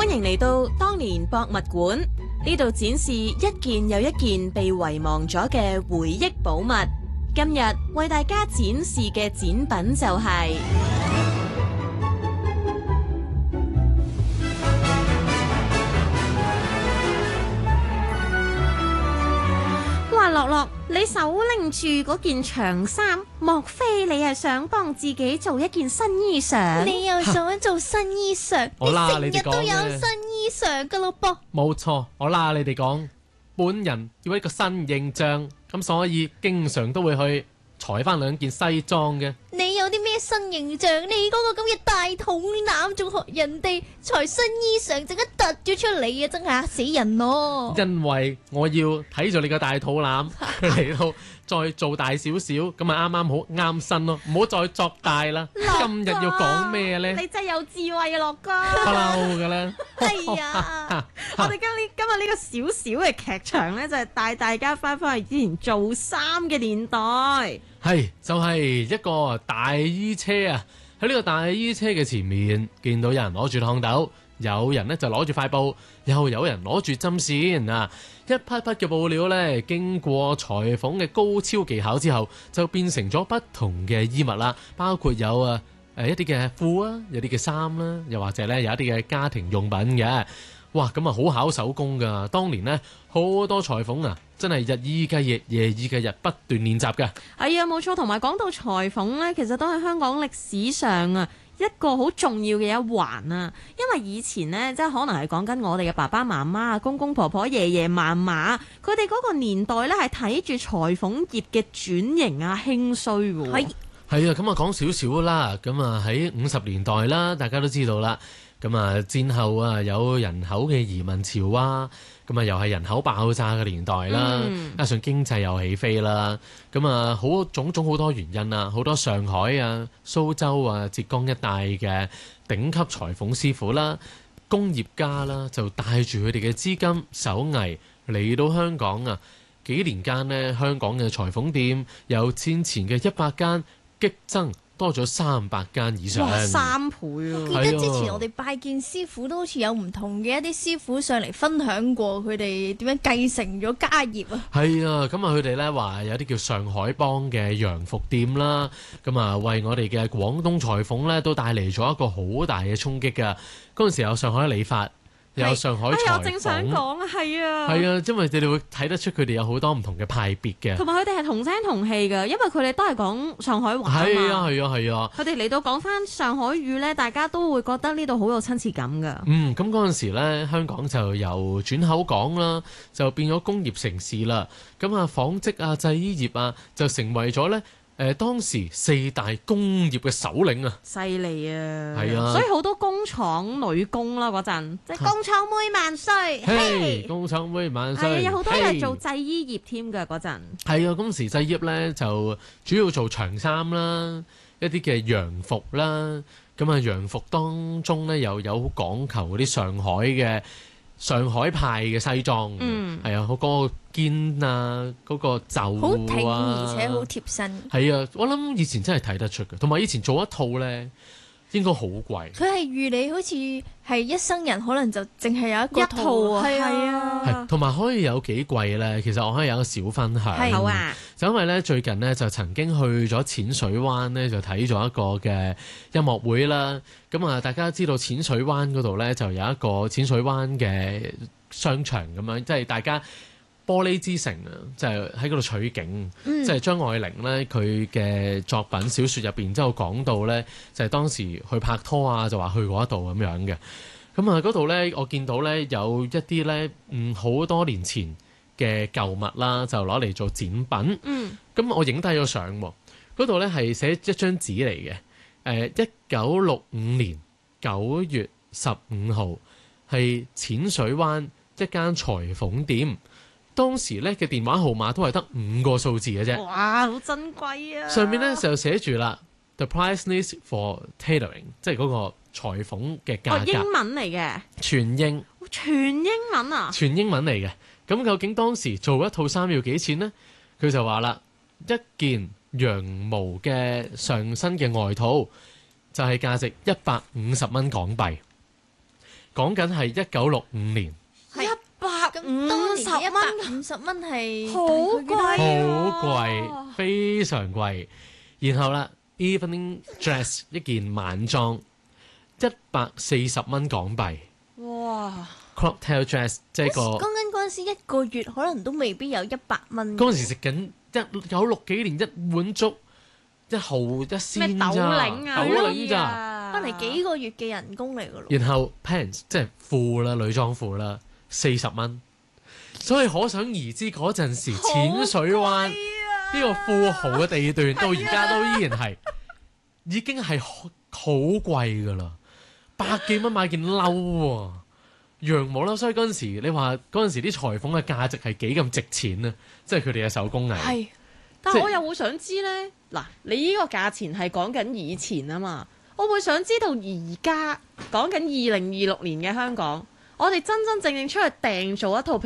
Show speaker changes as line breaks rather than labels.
歡迎嚟到當年博物館，呢度展示一件又一件被遺忘咗嘅回憶寶物。今日為大家展示嘅展品就係、哇！樂樂，你手拎住嗰件長衫，莫非你係想幫自己做一件新衣裳？
你又想做新衣裳？
好啦，
你成日都有新衣裳噶咯噃。
冇錯，好啦，你哋講，本人要一個新形象，咁所以經常都會去裁翻兩件西裝嘅。
你有啲咩新形象？你嗰個咁嘅大肚腩，仲學人哋裁新衣裳，陣間突咗出嚟啊！真嚇死人咯！
因為我要睇住你個大肚腩嚟到再做大少少，咁啊啱啱好啱身咯，唔好再作大啦。今日要講咩呢？
你真係有智慧啊，樂哥！
不嬲嘅咧。
係啊，
我哋今日呢個小小嘅劇場呢，就係帶大家翻返去之前做衫嘅年代。
係就係一個大衣車啊！喺呢個大衣車嘅前面，見到有人攞住熨斗，有人呢就攞住塊布，又有人攞住針線啊！一匹匹嘅布料呢，經過裁縫嘅高超技巧之後，就變成咗不同嘅衣物啦。包括有一啲嘅褲啊，有啲嘅衫啦，又或者呢有一啲嘅家庭用品嘅。哇！咁啊好考手工㗎。當年呢，好多裁縫啊，真係日以繼夜、夜以繼日不斷練習㗎。
係啊，冇錯。同埋講到裁縫呢，其實都係香港歷史上啊一個好重要嘅一環啊。因為以前呢，即係可能係講緊我哋嘅爸爸媽媽、公公婆婆、爺爺嫲嫲，佢哋嗰個年代呢，係睇住裁縫業嘅轉型啊興衰喎。
係啊，咁啊講少少啦。咁啊喺50年代啦，大家都知道啦。咁啊戰後啊有人口嘅移民潮啊，咁啊又係人口爆炸嘅年代啦，加上經濟又起飛啦，咁啊好種種好多原因啊，好多上海啊、蘇州啊、浙江一帶嘅頂級裁縫師傅啦、工業家啦，就帶住佢哋嘅資金手藝嚟到香港啊。幾年間呢，香港嘅裁縫店由先前嘅100間激增多咗300間以上。
哇，3倍啊！
記得之前我哋拜見師傅都好似有唔同嘅一啲師傅上嚟分享過佢哋點樣繼承咗家業啊。
係啊，咁啊佢哋咧話有啲叫上海幫嘅洋服店啦，咁啊為我哋嘅廣東裁縫咧都帶嚟咗一個好大嘅衝擊㗎。嗰陣時有上海理髮。有上海裁縫，
我正想講啊，係啊，
係啊，因為你哋會睇得出佢哋有好多唔同嘅派別嘅，
同埋佢哋係同聲同氣㗎，因為佢哋都係講上海話啊嘛。
係啊，係啊，係啊。佢
哋嚟到講翻上海語咧，大家都會覺得呢度好有親切感㗎。
咁嗰陣時咧，香港就由轉口港啦，就變咗工業城市啦。咁啊，紡織啊、製衣業啊，就成為咗咧。當時4大工業嘅首領啊，
犀利啊！
係啊，
所以好多工廠女工啦嗰陣，即係工廠妹萬歲，
嘿，工廠妹萬歲，
有好多係做製衣業添㗎嗰陣。
係啊，嗰時製衣咧就主要做長衫啦，一啲嘅洋服啦，咁啊洋服當中咧又有好講求嗰啲上海派嘅西裝，係啊，嗰個肩啊，嗰個袖啊，
好挺而且好貼身。
係啊，我諗以前真係睇得出嘅，同埋以前做一套咧應該好貴。佢
係預你好似係一生人可能就淨係有一套啊，係啊，
同埋可以有幾貴咧？其實我可以有一個小分享。
好啊，
就因為咧最近咧就曾經去咗淺水灣咧就睇咗一個嘅音樂會啦。咁啊，大家知道淺水灣嗰度咧就有一個淺水灣嘅商場咁樣，即係大家玻璃之城啊，就係喺嗰度取景。即係張愛玲咧佢嘅作品小説入邊，之後講到咧就係當時去拍拖啊，就話去嗰一度咁樣嘅。咁啊嗰度咧我見到咧有一啲咧好多年前嘅舊物啦，就攞嚟做展品。咁我影低咗相喎，嗰度咧係寫一張紙嚟嘅。1965年9月15號係淺水灣一間裁縫店，當時咧嘅電話號碼都係得5個數字嘅啫。
哇，好珍貴啊！
上面咧就寫住啦 ，The price list for tailoring， 即係嗰個裁縫嘅價格。
英文嚟嘅，
全英
文啊！
全英文嚟嘅。咁究竟當時做一套衫要幾錢呢？佢就話啦，一件羊毛嘅上身嘅外套就係價值150蚊港幣。 講緊係1965年，
係
150
咁當年嘅
蚊，
150蚊係
好
大概幾多
貴
好貴，非常貴。然後啦，evening dress 一件晚裝140蚊港幣
哇！
，cocktail dress 即係個
講緊嗰陣時一個月可能都未必有100蚊。
嗰陣時食緊有6幾年一碗粥1毫1仙
咩豆
咋，
領啊，
豆領咋。
翻嚟幾個月嘅人工嚟噶咯。
然後 pants 即係褲啦，女裝褲啦，40蚊。所以可想而知嗰陣時淺水灣呢個富豪嘅地段，到而家都依然係已經係好貴㗎啦，100幾蚊買件褸喎，羊毛褸。所以嗰陣時你話嗰陣時啲裁縫嘅價值係幾咁值錢啊！即係佢哋嘅手工藝。
係，但係我又會想知咧，嗱，你呢個價錢係講緊以前啊嘛，我會想知道而家講緊2026年嘅香港，我哋真真正正出去訂做一套。